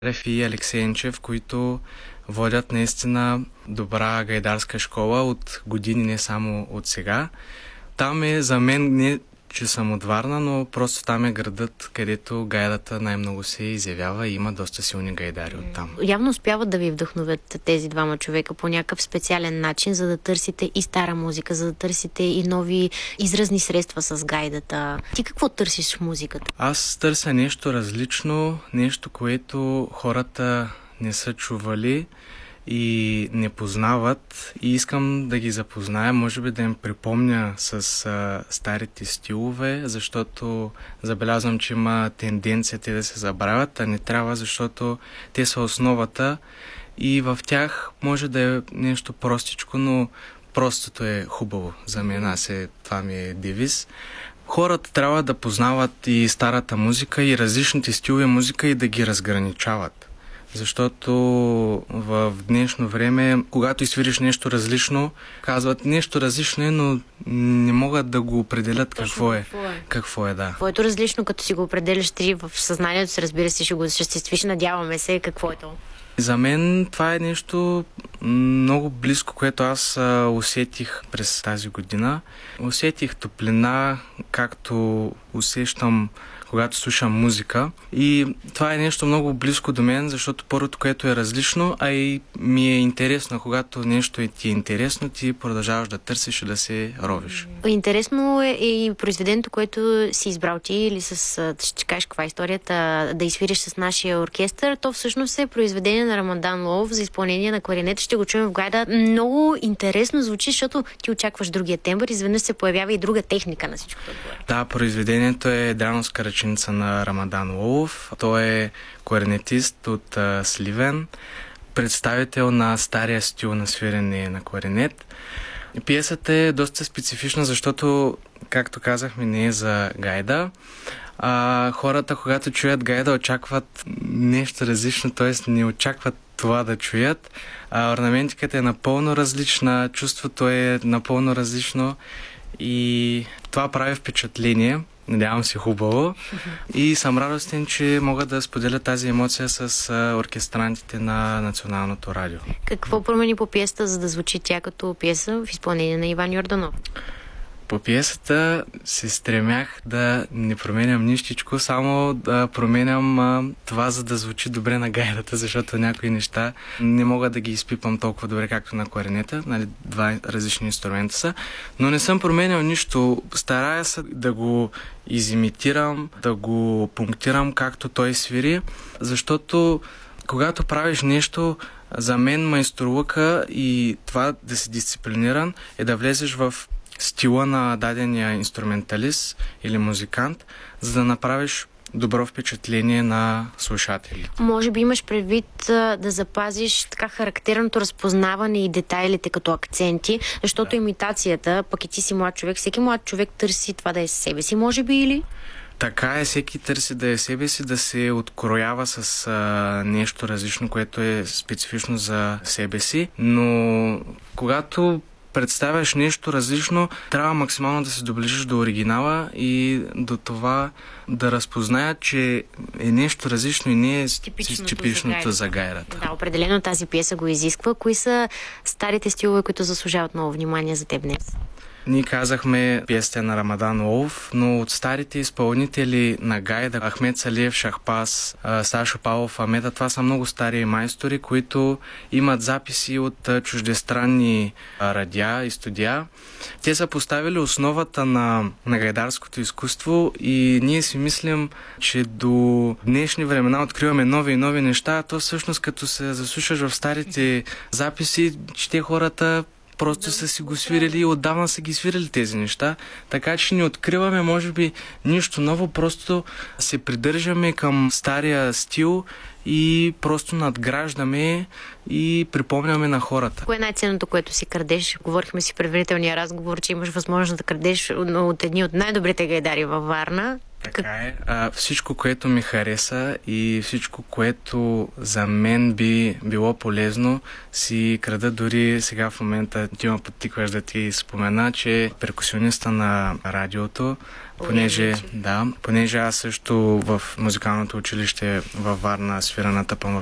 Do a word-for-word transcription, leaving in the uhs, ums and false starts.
Реф и Алексеенчев, които водят наистина добра гайдарска школа от години, не само от сега. Там е за мен не, че съм от Варна, но просто там е градът, където гайдата най-много се изявява и има доста силни гайдари от там. Явно успяват да ви вдъхновят тези двама човека по някакъв специален начин, за да търсите и стара музика, за да търсите и нови изразни средства с гайдата. Ти какво търсиш в музиката? Аз търся нещо различно, нещо, което хората не са чували и не познават, и искам да ги запозная, може би да им припомня с а, старите стилове, защото забелязвам, че има тенденция те да се забравят, а не трябва, защото те са основата и в тях може да е нещо простичко, но простото е хубаво за мен, аз е, това ми е девиз. Хората трябва да познават и старата музика, и различните стилове музика, и да ги разграничават. Защото в днешно време, когато изсвириш нещо различно, казват нещо различно е, но не могат да го определят какво е. Какво е, какво е да. Твоето различно, като си го определяш ти в съзнанието си, разбира се, ще го осъществиш, надяваме се, какво е то? За мен това е нещо много близко, което аз а, усетих през тази година. Усетих топлина, както усещам, когато слушам музика. И това е нещо много близко до мен, защото първото, което е различно, а и ми е интересно. Когато нещо е ти е интересно, ти продължаваш да търсиш и да се ровиш. Интересно е и произведението, което си избрал ти, или с, ще кажеш каква е историята, да изсвириш с нашия оркестър. То всъщност е произведение на Рамадан Лолов за изпълнение на кларинет. Ще го чуем в гайда. Много интересно звучи, защото ти очакваш другия тембър, изведнъж се появява и друга техника на всичкото. Да, произведението е Дряновска ръченица на Рамадан Лолов. Той е кларинетист от а, Сливен, представител на стария стил на свирене на кларинет. Пиесата е доста специфична, защото, както казахме, не е за гайда. А, хората, когато чуят гайда, очакват нещо различно, т.е. не очакват това да чуят. А, орнаментиката е напълно различна, чувството е напълно различно и това прави впечатление. Надявам се хубаво. И съм радостен, че мога да споделя тази емоция с а, оркестрантите на Националното радио. Какво промени по пиесата, за да звучи тя като пиеса в изпълнение на Иван Йорданов? По пиесата се стремях да не променям нищичко, само да променям а, това, за да звучи добре на гайдата, защото някои неща не мога да ги изпипам толкова добре, както на кларинета. Нали, два различни инструмента са. Но не съм променял нищо. Старая се да го изимитирам, да го пунктирам както той свири, защото когато правиш нещо, за мен майсторлъка и това да си дисциплиниран е да влезеш в стила на дадения инструменталист или музикант, за да направиш добро впечатление на слушателите. Може би имаш предвид да запазиш така характерното разпознаване и детайлите като акценти, защото да. Имитацията, пък и ти си млад човек, всеки млад човек търси това да е себе си, може би, или? Така е, всеки търси да е себе си, да се откроява с а, нещо различно, което е специфично за себе си, но когато представяш нещо различно, трябва максимално да се доближиш до оригинала и до това да разпознаят, че е нещо различно и не е типичното, типичното за гайдата. Да, определено тази пиеса го изисква. Кои са старите стилове, които заслужават много внимание за теб днес? Ние казахме пиесата на Рамадан Лолов, но от старите изпълнители на гайда, Ахмед Салиев, Шахпас, Сашо Павлов, Амеда, това са много стари майстори, които имат записи от чуждестранни радиа и студия. Те са поставили основата на, на гайдарското изкуство и ние си мислим, че до днешни времена откриваме нови и нови неща, а то всъщност като се заслушаш в старите записи, че те хората просто са си го свирили и отдавна са ги свирили тези неща, така че не откриваме, може би, нищо ново, просто се придържаме към стария стил и просто надграждаме и припомняме на хората. Кое е най-ценното, което си крадеш? Говорихме си в предварителния разговор, че имаш възможност да крадеш от едни от най-добрите гайдари във Варна. Така е. А, всичко, което ми хареса и всичко, което за мен би било полезно, си крада. Дори сега в момента ти ме подтикваш да ти спомена, че перкусиониста на радиото, понеже, да, понеже аз също в музикалното училище във Варна свира на тъпъм в